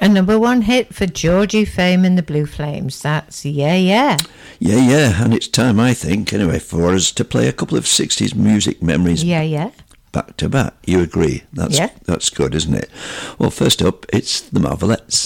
A number one hit for Georgie Fame and the Blue Flames. That's Yeah Yeah. Yeah, yeah, and it's time, I think, anyway, for us to play a couple of 60s music memories Yeah Yeah. back to back. You agree? That's good, isn't it? Well, first up, it's the Marvelettes.